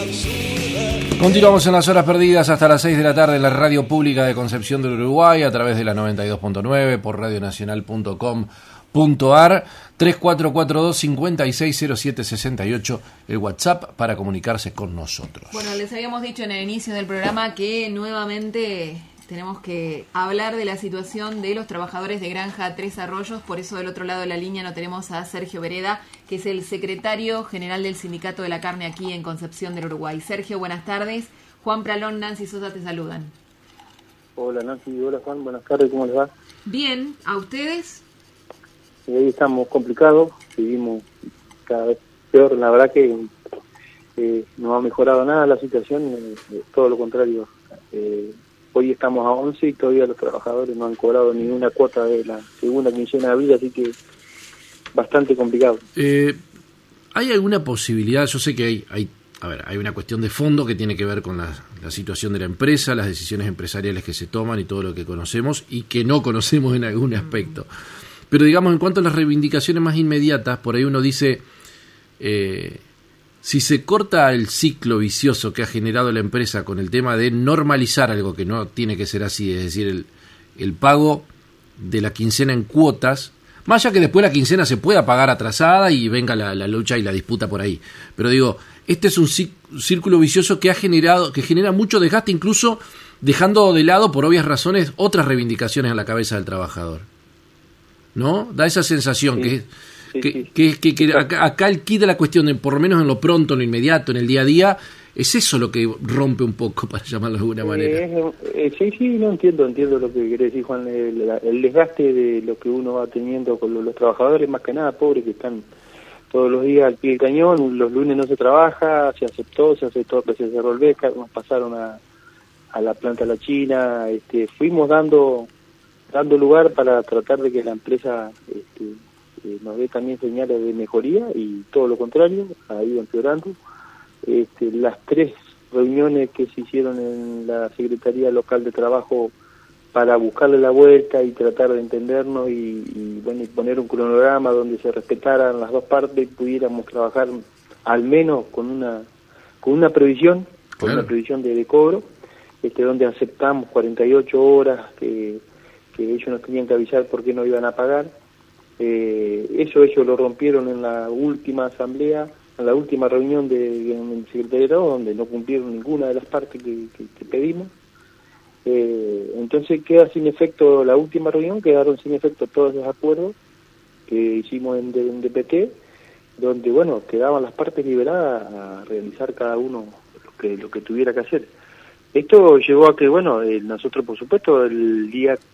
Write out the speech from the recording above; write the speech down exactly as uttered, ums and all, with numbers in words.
Continuamos en las horas perdidas hasta las seis de la tarde en la radio pública de Concepción del Uruguay a través de la noventa y dos punto nueve por radio nacional punto com punto ar. Tres cuatro cuatro dos, cinco seis cero siete seis ocho el WhatsApp para comunicarse con nosotros. Bueno, les habíamos dicho en el inicio del programa que nuevamente tenemos que hablar de la situación de los trabajadores de Granja Tres Arroyos. Por eso del otro lado de la línea no tenemos a Sergio Vereda, que es el secretario general del Sindicato de la Carne aquí en Concepción del Uruguay. Sergio, buenas tardes. Juan Pralón, Nancy Sosa te saludan. Hola Nancy, hola Juan, buenas tardes, ¿cómo les va? Bien, ¿a ustedes? Y ahí estamos complicados, seguimos cada vez peor, la verdad que eh, no ha mejorado nada la situación, eh, todo lo contrario. Eh, hoy estamos a once y todavía los trabajadores no han cobrado ni una cuota de la segunda quincena de abril, así que bastante complicado. Eh, ¿Hay alguna posibilidad? Yo sé que hay, hay, a ver, hay una cuestión de fondo que tiene que ver con la, la situación de la empresa, las decisiones empresariales que se toman y todo lo que conocemos y que no conocemos en algún aspecto. Pero digamos, en cuanto a las reivindicaciones más inmediatas, por ahí uno dice, eh, si se corta el ciclo vicioso que ha generado la empresa con el tema de normalizar algo que no tiene que ser así, es decir, el, el pago de la quincena en cuotas, más allá que después la quincena se pueda pagar atrasada y venga la, la lucha y la disputa por ahí. Pero digo, este es un círculo vicioso que ha generado, que genera mucho desgaste, incluso dejando de lado, por obvias razones, otras reivindicaciones a la cabeza del trabajador. ¿No? Da esa sensación, sí, que, sí, que, sí. que, que, que acá, acá el quid de la cuestión, de, por lo menos en lo pronto, en lo inmediato, en el día a día, es eso lo que rompe un poco, para llamarlo de alguna manera. Eh, eh, sí, sí, no entiendo, entiendo lo que quiere decir Juan, el, el desgaste de lo que uno va teniendo con los, los trabajadores, más que nada pobres, que están todos los días al pie del cañón, los lunes no se trabaja, se aceptó, se aceptó que se cerró el beca, nos pasaron a, a la planta La China, este, fuimos dando... dando lugar para tratar de que la empresa este, eh, nos dé también señales de mejoría y todo lo contrario, ha ido empeorando. Este, las tres reuniones que se hicieron en la Secretaría Local de Trabajo para buscarle la vuelta y tratar de entendernos y, y, bueno, y poner un cronograma donde se respetaran las dos partes y pudiéramos trabajar al menos con una con una previsión, con claro. una previsión de, de cobro, este, donde aceptamos cuarenta y ocho horas que que ellos nos tenían que avisar por qué no iban a pagar. Eh, eso ellos lo rompieron en la última asamblea, en la última reunión de, en el secretariado, donde no cumplieron ninguna de las partes que, que, que pedimos. Eh, entonces queda sin efecto la última reunión, quedaron sin efecto todos los acuerdos que hicimos en, en D P T, donde, bueno, quedaban las partes liberadas a realizar cada uno lo que, lo que tuviera que hacer. Esto llevó a que, bueno, eh, nosotros, por supuesto, el día